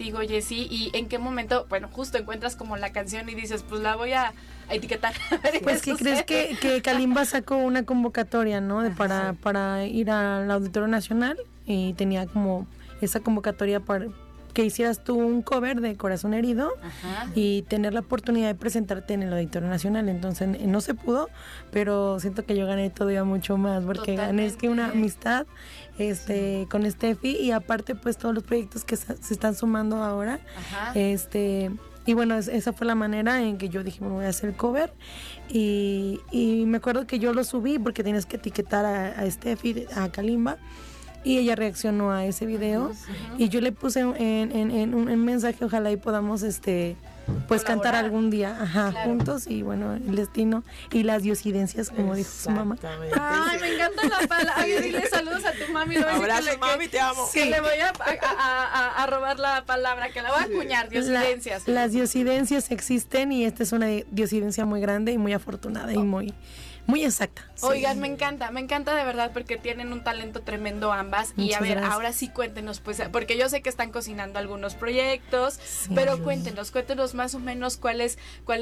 contigo, Jessie, y en qué momento, bueno, justo encuentras como la canción y dices, pues la voy a etiquetar. Pues que crees que Kalimba sacó una convocatoria, ¿no? Para ir al Auditorio Nacional, y tenía como esa convocatoria para que hicieras tú un cover de Corazón Herido. Ajá. Y tener la oportunidad de presentarte en el Auditorio Nacional. Entonces no se pudo, pero siento que yo gané todavía mucho más, porque gané es que una amistad con Steffi, y aparte pues todos los proyectos que se están sumando ahora. Ajá. Y bueno, esa fue la manera en que yo dije, bueno, voy a hacer el cover, y me acuerdo que yo lo subí porque tienes que etiquetar a Steffi, a Kalimba, y ella reaccionó a ese video. Uh-huh. Y yo le puse en un mensaje, ojalá y podamos pues cantar algún día, claro, juntos, y bueno, el destino y las diosidencias, como dijo su mamá. Ay, me encanta la palabra. Dile saludos a tu mami. Abrazo, mami, te amo. Que le voy a robar la palabra, que la voy a acuñar, diosidencias. Las diosidencias existen, y esta es una diosidencia muy grande y muy afortunada, y muy exacta. Oigan, sí. me encanta de verdad, porque tienen un talento tremendo ambas. Muchas y a ver, gracias. Ahora sí cuéntenos, pues, porque yo sé que están cocinando algunos proyectos, sí, pero cuéntenos más o menos cuáles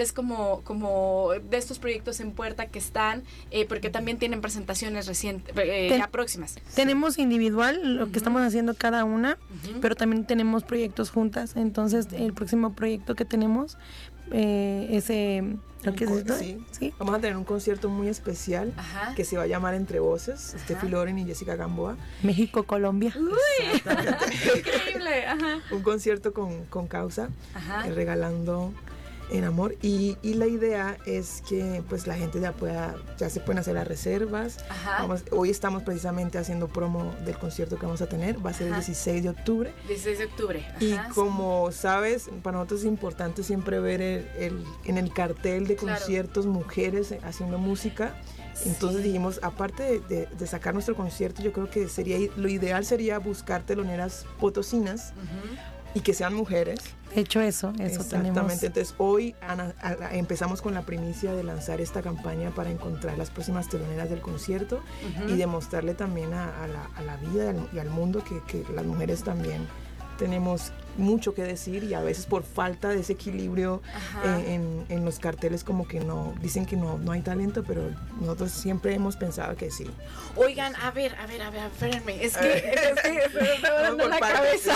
como de estos proyectos en puerta que están, porque también tienen presentaciones recientes, ya próximas. Tenemos individual, lo que estamos haciendo cada una, pero también tenemos proyectos juntas. Entonces, el próximo proyecto que tenemos, ¿lo que es esto? Sí. Vamos a tener un concierto muy especial. Ajá. Que se va a llamar Entre Voces, Steffi Loren y Jessica Gamboa. México, Colombia. ¡Uy! Increíble. Ajá. Un concierto con causa, regalando en amor, y la idea es que pues la gente ya se pueden hacer las reservas. Hoy estamos precisamente haciendo promo del concierto que vamos a tener, va a ser el 16 de octubre. 16 de octubre. Y como sabes, para nosotros es importante siempre ver en el cartel de conciertos, claro, mujeres haciendo música. Entonces dijimos, aparte de sacar nuestro concierto, yo creo que lo ideal sería buscar teloneras potosinas, y que sean mujeres. De hecho, eso exactamente, tenemos. Entonces hoy empezamos con la primicia de lanzar esta campaña para encontrar las próximas teloneras del concierto, y demostrarle también a la vida y al mundo que las mujeres también tenemos mucho que decir, y a veces por falta de ese equilibrio en los carteles como que no, dicen que no hay talento, pero nosotros siempre hemos pensado que sí. Oigan, a ver, espérenme, es que me va dando la cabeza.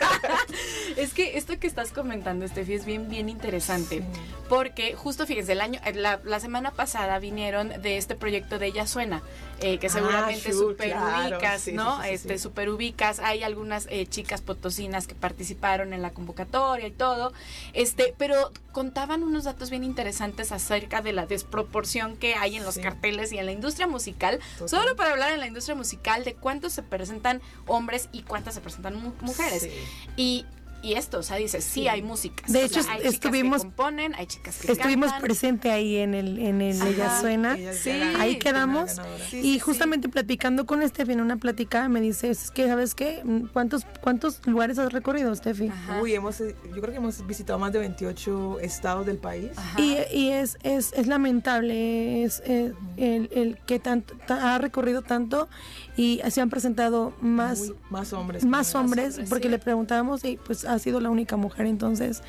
Es que esto que estás comentando, Steffi, es bien interesante, porque justo fíjense, la semana pasada vinieron de este proyecto de Ella Suena, que seguramente super ubicas, ¿no? Super ubicas, hay algunas chicas potosinas que participaron en la convocatoria y todo, pero contaban unos datos bien interesantes acerca de la desproporción que hay en los carteles y en la industria musical. Solo para hablar en la industria musical de cuántos se presentan hombres y cuántas se presentan mujeres. Y esto, o sea, dice, sí hay músicas. De hecho, hay chicas que componen, hay chicas que estuvimos cantan. presente ahí en el Ella Suena. Ahí quedamos. Y justamente platicando con Steffi en una plática, me dice, es que, ¿sabes qué? ¿Cuántos lugares has recorrido, Steffi? Uy, yo creo que hemos visitado más de 28 estados del país. Y es lamentable, el que ha recorrido tanto, y se han presentado más hombres, porque le preguntábamos, y pues ha sido la única mujer. Entonces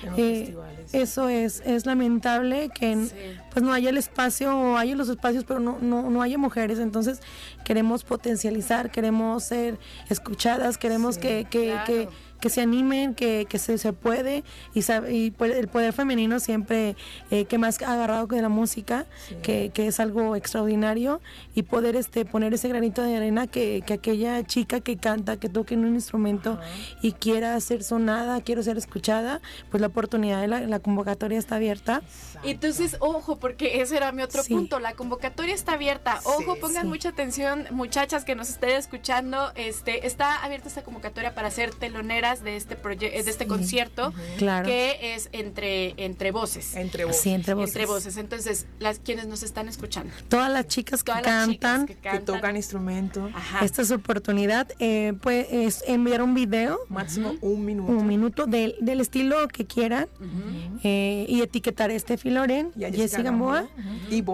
eso es lamentable que pues no haya el espacio, o haya los espacios, pero no haya mujeres. Entonces queremos potencializar, queremos ser escuchadas, queremos que se animen, que se puede, y el poder femenino siempre, que más ha agarrado que de la música, que es algo extraordinario, y poder poner ese granito de arena, que aquella chica que canta, que toque en un instrumento y quiera ser sonada, quiero ser escuchada, pues la oportunidad de la convocatoria está abierta. Entonces, ojo, porque ese era mi otro punto, la convocatoria está abierta. Ojo, pongan mucha atención, muchachas que nos estén escuchando, está abierta esta convocatoria para ser teloneras de este proyecto, de este concierto, claro, que es entre voces. Entre voces. Sí, entre voces. Entre voces. Entonces, quienes nos están escuchando. Todas las chicas que cantan, que tocan instrumento. Esta es su oportunidad. Es enviar un video. Máximo un minuto del estilo que quieran, y etiquetar a Steffi Loren, Jessica Gamboa y Boeing.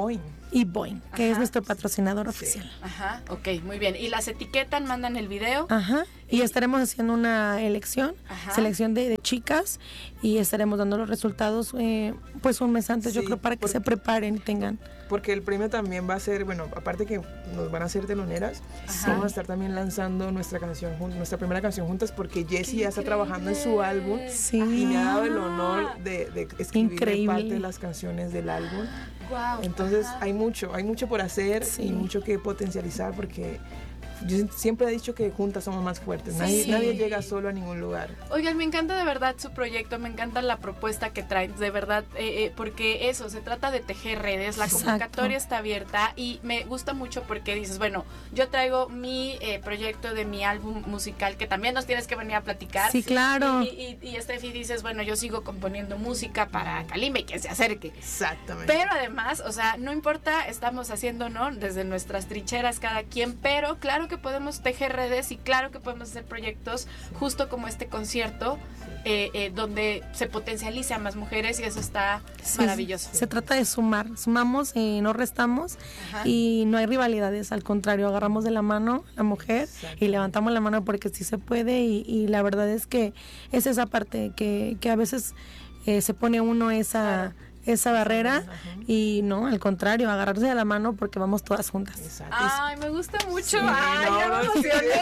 y Boing, que es nuestro patrocinador oficial. Ajá, ok, muy bien. ¿Y las etiquetan, mandan el video? Ajá, y estaremos haciendo una selección de chicas, y estaremos dando los resultados pues un mes antes, yo creo, para que se preparen y tengan. Porque el premio también va a ser, bueno, aparte que nos van a hacer teloneras, vamos a estar también lanzando nuestra primera canción juntas, porque Jessie ya está trabajando en su álbum y me ha dado el honor de escribir parte de las canciones del álbum. Wow. Entonces hay mucho por hacer y mucho que potencializar, porque yo siempre he dicho que juntas somos más fuertes. Nadie llega solo a ningún lugar. Oigan, me encanta de verdad su proyecto, me encanta la propuesta que traen, de verdad, porque eso, se trata de tejer redes, la convocatoria está abierta y me gusta mucho porque dices, bueno, yo traigo mi proyecto de mi álbum musical, que también nos tienes que venir a platicar. Sí, claro. Y Steffi dices, bueno, yo sigo componiendo música para Kalimba y que se acerque. Exactamente. Pero además, o sea, no importa, estamos haciendo, ¿no? Desde nuestras trincheras cada quien, pero claro que podemos tejer redes y claro que podemos hacer proyectos justo como este concierto donde se potencialice a más mujeres y eso está maravilloso. Se trata de sumamos y no restamos. Y no hay rivalidades, al contrario, agarramos de la mano a la mujer y levantamos la mano porque sí se puede y la verdad es que es esa parte que a veces se pone uno esa barrera y no, al contrario, agarrarse de la mano porque vamos todas juntas. Exacto. Ay, me gusta mucho. Ay, ya me emocioné.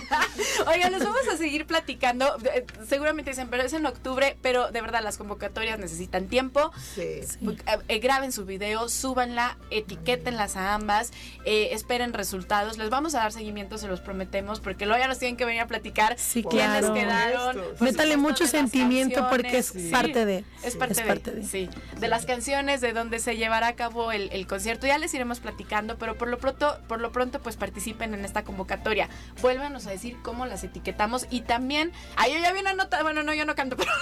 Oigan, les vamos a seguir platicando. Seguramente dicen, pero es en octubre, pero de verdad las convocatorias necesitan tiempo. Sí. Graben su video, súbanla, etiquétenlas a ambas, esperen resultados. Les vamos a dar seguimiento, se los prometemos, porque luego ya nos tienen que venir a platicar quiénes quedaron. Métale mucho sentimiento porque es parte de. Es parte de. Sí. De las canciones, de donde se llevará a cabo el concierto. Ya les iremos platicando, pero por lo pronto pues participen en esta convocatoria. Vuélvanos a decir cómo las etiquetamos y también, yo ya vi una nota, bueno, no, yo no canto, pero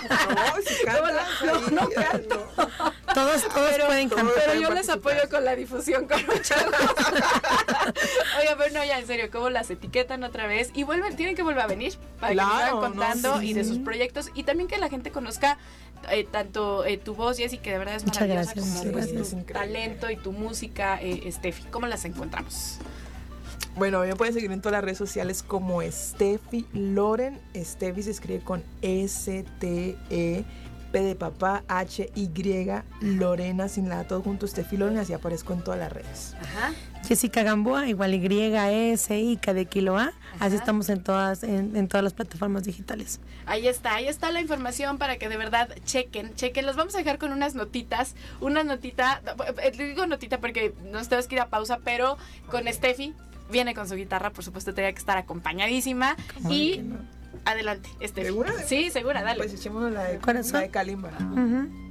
no canto. Todos pueden cantar. Pero yo les apoyo con la difusión, con mucho gusto. Oiga, pero no, ya en serio, cómo las etiquetan otra vez y tienen que volver a venir para que nos vayan contando y de sus proyectos y también que la gente conozca tanto tu voz, Jessie, que de verdad es maravillosa, como pues, tu talento y tu música, Steffi. ¿Cómo las encontramos? Bueno, me pueden seguir en todas las redes sociales como Steffi Loren. Steffi se escribe con S-T-E, P de papá, H-Y, Lorena sin la, todo junto, Steffi Loren, así aparezco en todas las redes. Ajá. Jessica Gamboa, igual Y-S-I-K de kilo A. Así estamos en todas las plataformas digitales. Ahí está la información para que de verdad chequen. Los vamos a dejar con unas notitas. Digo notita porque nos tenemos que ir a pausa, pero con Steffi viene con su guitarra, por supuesto tenía que estar acompañadísima. Y adelante, Steffi. ¿Segura? Sí, segura, dale. Pues echémonos la de Corazón. Kalimba. Uh-huh.